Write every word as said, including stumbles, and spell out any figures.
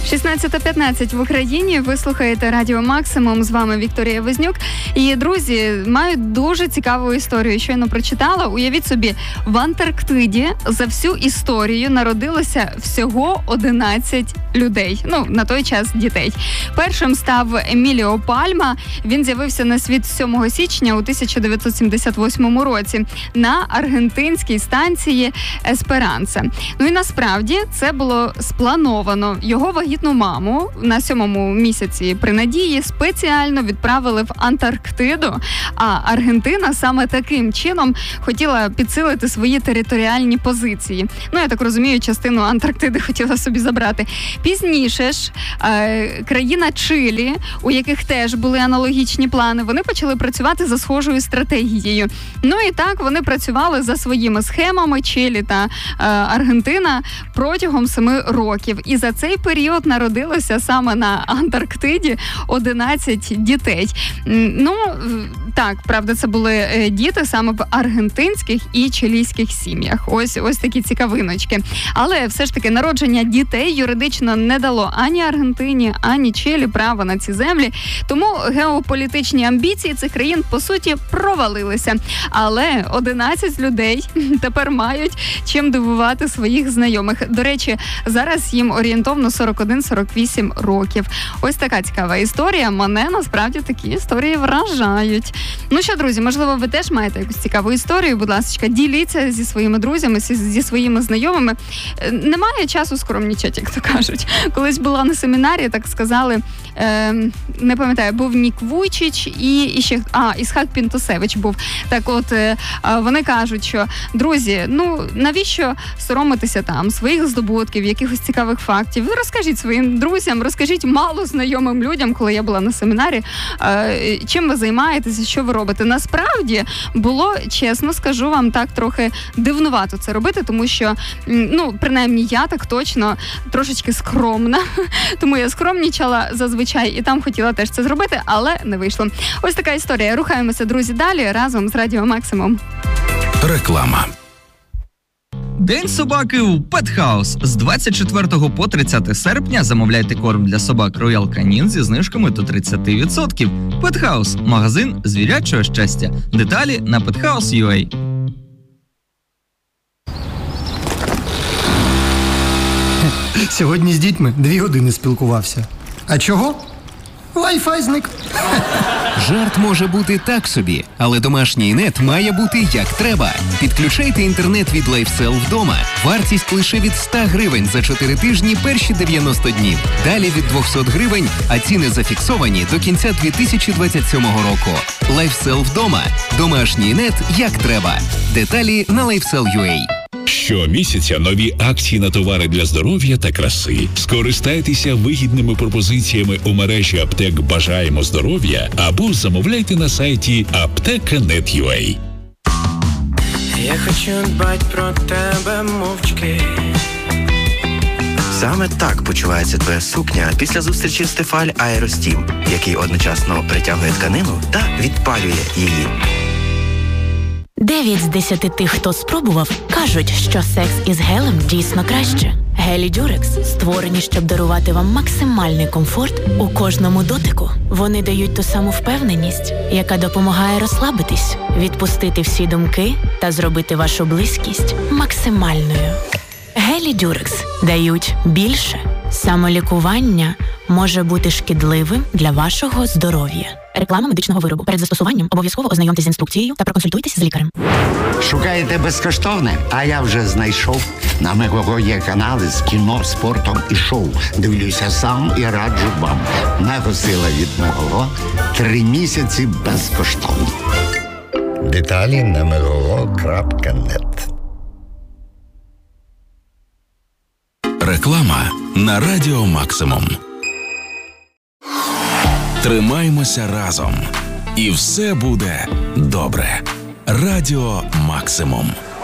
шістнадцята п'ятнадцять в Україні. Ви слухаєте Радіо Максимум. З вами Вікторія Вознюк. І, друзі, маю дуже цікаву історію. Щойно прочитала. Уявіть собі, в Антарктиді за всю історію народилося всього одинадцять людей. Ну, на той час дітей. Першим став Еміліо Пальма. Він з'явився на світ сьомого січня у тисяча дев'ятсот сімдесят восьмому році на аргентинській станції Есперанса. Ну і насправді це було сплановано. Його вагітну маму на сьомому місяці при надії спеціально відправили в Антарктиду, а Аргентина саме таким чином хотіла підсилити свої територіальні позиції. Ну, я так розумію, частину Антарктиди хотіла собі забрати. Пізніше ж е, країна Чилі, у яких теж були аналогічні плани, вони почали працювати за схожою стратегією. Ну і так вони працювали за своїми схемами, Чилі та е, Аргентина, протягом семи років. І за цей період народилося саме на Антарктиді одинадцять дітей. Ну, так, правда, це були діти саме в аргентинських і чилійських сім'ях. Ось, ось такі цікавиночки. Але все ж таки народження дітей юридично не дало ані Аргентині, ані Чилі права на ці землі. Тому геополітичні амбіції цих країн, по суті, провалилися. Але одинадцять людей тепер мають чим дивувати своїх знайомих. До речі, зараз їм орієнтовно сорок один - сорок вісім років. Ось така цікава історія. Мене, насправді, такі історії вражають. Ну що, друзі, можливо, ви теж маєте якусь цікаву історію. Будь ласка, діліться зі своїми друзями, зі своїми знайомими. Немає часу скромнічати, як то кажуть. Колись була на семінарі, так сказали, е, не пам'ятаю, був Нік Вуйчич і, і ще, а, Ісхак Пінтусевич був. Так от, е, вони кажуть, що, друзі, ну, навіщо соромитися там своїх здобутків, якихось цікавих фактів? Ви розкажіть своїм друзям, розкажіть мало знайомим людям, коли я була на семінарі, е, чим ви займаєтеся, що ви робите. Насправді, було, чесно скажу вам, так трохи дивнувато це робити, тому що, ну, принаймні я так точно трошечки скромна, тому я скромнічала зазвичай і там хотіла теж це зробити, але не вийшло. Ось така історія. Рухаємося, друзі, далі разом з Радіо Максимум. Реклама. День собаки у Pet House. З двадцять четвертого по тридцяте серпня замовляйте корм для собак Royal Canin зі знижками до тридцять відсотків. Pet House – магазин звірячого щастя. Деталі на пет хаус крапка ю а. Сьогодні з дітьми дві години спілкувався. А чого? Wi-Fi зник. Жарт може бути так собі, але домашній нет має бути як треба. Підключайте інтернет від LifeSell вдома. Вартість лише від ста гривень за чотири тижні перші дев'яносто днів. Далі від двісті гривень, а ціни зафіксовані до кінця дві тисячі двадцять сьомого року. LifeSell вдома. Домашній нет як треба. Деталі на лайфсел крапка ю а. Щомісяця нові акції на товари для здоров'я та краси. Скористайтеся вигідними пропозиціями у мережі аптек «Бажаємо здоров'я» або замовляйте на сайті аптека крапка нет крапка ю а. Я хочу дбать про тебе мовчки. Саме так почувається твоя сукня після зустрічі з Тефаль Аеростім, який одночасно притягує тканину та відпалює її. Дев'ять з десяти тих, хто спробував, кажуть, що секс із гелем дійсно краще. Гелі Дюрекс створені, щоб дарувати вам максимальний комфорт у кожному дотику. Вони дають ту саму впевненість, яка допомагає розслабитись, відпустити всі думки та зробити вашу близькість максимальною. Гелі Дюрекс дають більше. Самолікування може бути шкідливим для вашого здоров'я. Реклама медичного виробу. Перед застосуванням обов'язково ознайомтесь з інструкцією та проконсультуйтесь з лікарем. Шукаєте безкоштовне? А я вже знайшов. На Мегаго є канали з кіно, спортом і шоу. Дивлюся сам і раджу вам. Мегасила від Мегаго. Три місяці безкоштовно. Деталі на мегаго крапка нет. Реклама на Радіо Максимум. Тримаймося разом. І все буде добре. Радіо Максимум.